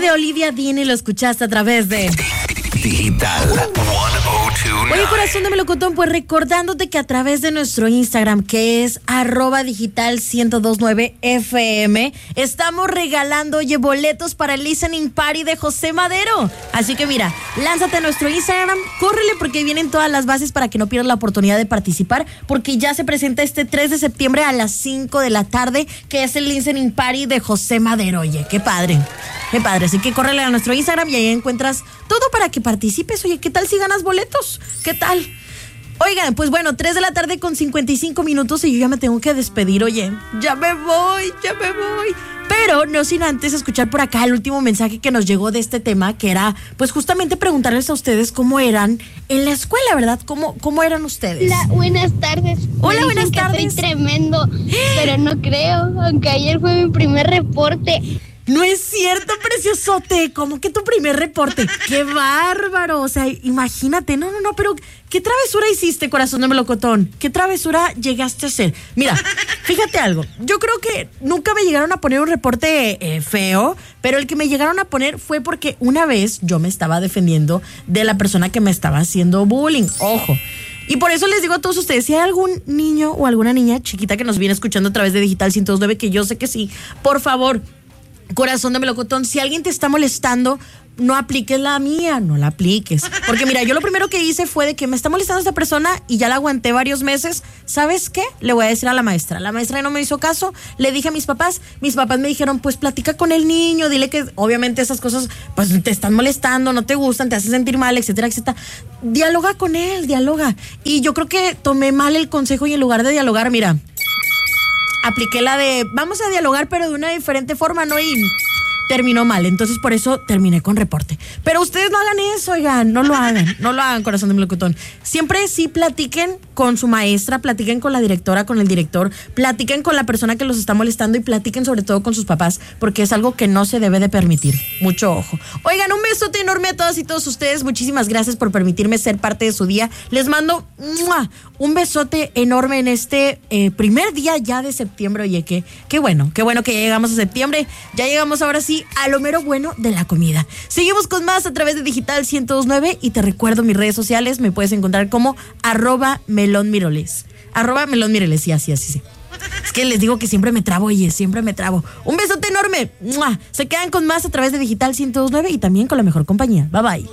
de Olivia Dean y lo escuchaste a través de Digital 1029. Oye, corazón de melocotón, pues recordándote que a través de nuestro Instagram, que es @digital1029fm, estamos regalando, boletos para el listening party de José Madero. Así que mira, lánzate a nuestro Instagram, córrele porque vienen todas las bases para que no pierdas la oportunidad de participar, porque ya se presenta este 3 de septiembre a las 5 de la tarde, que es el listening party de José Madero. Oye, qué padre. Qué padre, así que córrele a nuestro Instagram y ahí encuentras todo para que participes. Oye, ¿qué tal si ganas boletos? ¿Qué tal? Oigan, pues bueno, 3 de la tarde con 55 minutos y yo ya me tengo que despedir, oye. Ya me voy. Pero no sin antes escuchar por acá el último mensaje que nos llegó de este tema, que era, pues justamente preguntarles a ustedes cómo eran en la escuela, ¿verdad? ¿Cómo eran ustedes? Hola, buenas tardes. Hola, Me buenas dicen que tardes. estoy tremendo, pero no creo, aunque ayer fue mi primer reporte. No es cierto, preciosote. ¿Cómo que tu primer reporte? ¡Qué bárbaro! O sea, imagínate. No, pero ¿qué travesura hiciste, corazón de melocotón? ¿Qué travesura llegaste a hacer? Mira, fíjate algo. Yo creo que nunca me llegaron a poner un reporte feo, pero el que me llegaron a poner fue porque una vez yo me estaba defendiendo de la persona que me estaba haciendo bullying. Ojo. Y por eso les digo a todos ustedes, si hay algún niño o alguna niña chiquita que nos viene escuchando a través de Digital 102.9, que yo sé que sí, por favor, corazón de melocotón, si alguien te está molestando, no apliques la mía, no la apliques. Porque mira, yo lo primero que hice fue de que me está molestando esta persona y ya la aguanté varios meses. ¿Sabes qué? Le voy a decir a la maestra. La maestra no me hizo caso, le dije a mis papás me dijeron, pues platica con el niño, dile que obviamente esas cosas pues te están molestando, no te gustan, te hacen sentir mal, etcétera, etcétera. Dialoga con él, dialoga. Y yo creo que tomé mal el consejo y en lugar de dialogar, mira, apliqué la de vamos a dialogar pero de una diferente forma, ¿no? Y terminó mal, entonces por eso terminé con reporte. Pero ustedes no hagan eso, oigan, no lo hagan, corazón de melocotón. Siempre sí platiquen con su maestra, platiquen con la directora, con el director, platiquen con la persona que los está molestando y platiquen sobre todo con sus papás, porque es algo que no se debe de permitir. Mucho ojo. Oigan, un besote enorme a todas y todos ustedes. Muchísimas gracias por permitirme ser parte de su día. Les mando un besote enorme en este primer día ya de septiembre. Oye, qué bueno que ya llegamos a septiembre. Ya llegamos ahora sí a lo mero bueno de la comida. Seguimos con más a través de Digital 102.9 y te recuerdo mis redes sociales, me puedes encontrar como @melonmiroles. @melonmiroles, sí. Es que les digo que siempre me trabo, oye, siempre me trabo. Un besote enorme. Se quedan con más a través de Digital 102.9 y también con la mejor compañía. Bye bye.